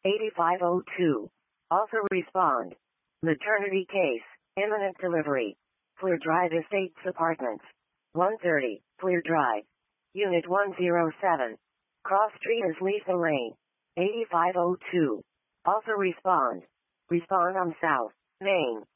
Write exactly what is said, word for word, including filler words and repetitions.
eighty-five oh two. Also respond. Maternity case. Imminent delivery. Clear Drive Estates Apartments. one thirty, Clear Drive. Unit one oh seven. Cross Street is Lethal Lane. eighty-five oh two. Also respond. Respond on South Main.